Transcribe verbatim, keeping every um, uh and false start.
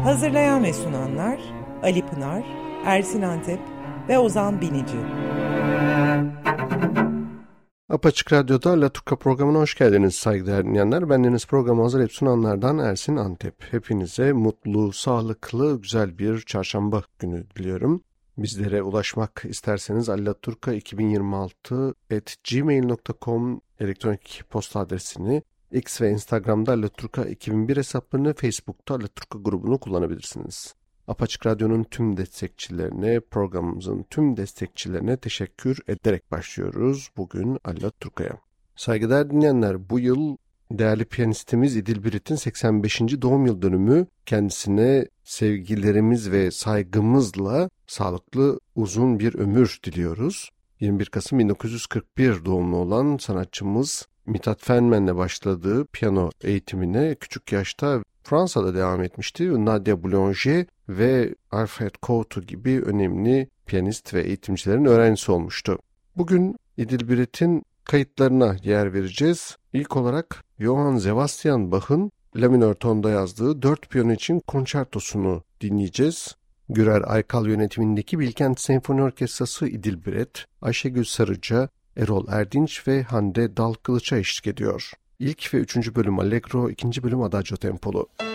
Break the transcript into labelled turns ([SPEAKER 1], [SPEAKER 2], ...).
[SPEAKER 1] Hazırlayan ve sunanlar Ali Pınar, Ersin Antep ve Ozan Binici.
[SPEAKER 2] Apaçık Radyo'da Alaturka programına hoş geldiniz saygıdeğer dinleyenler. Bendeniz programı hazırlayıp sunanlardan Ersin Antep. Hepinize mutlu, sağlıklı, güzel bir çarşamba günü diliyorum. Bizlere ulaşmak isterseniz alaturka iki bin yirmi altı at gmail nokta com elektronik posta adresini, X ve Instagram'da alaturka iki bin bir hesaplarını, Facebook'ta Alaturka grubunu kullanabilirsiniz. Apaçık Radyo'nun tüm destekçilerine, programımızın tüm destekçilerine teşekkür ederek başlıyoruz bugün Alaturka'ya. Saygıdeğer dinleyenler, bu yıl değerli piyanistimiz İdil Birit'in seksen beşinci doğum yıl dönümü. Kendisine sevgilerimiz ve saygımızla sağlıklı uzun bir ömür diliyoruz. yirmi bir Kasım bin dokuz yüz kırk bir doğumlu olan sanatçımız Mithat Fenmen'le başladığı piyano eğitimine küçük yaşta Fransa'da devam etmişti. Nadia Boulanger ve Alfred Cortot gibi önemli piyanist ve eğitimcilerin öğrencisi olmuştu. Bugün İdil Birit'in kayıtlarına yer vereceğiz. İlk olarak Johann Sebastian Bach'ın La minör tonda yazdığı dört piyano için konçertosunu dinleyeceğiz. Gürer Aykal yönetimindeki Bilkent Senfoni Orkestrası İdil Biret, Ayşegül Sarıca, Erol Erdinç ve Hande Dal Kılıç'a eşlik ediyor. İlk ve üçüncü bölüm Allegro, ikinci bölüm Adagio tempolu.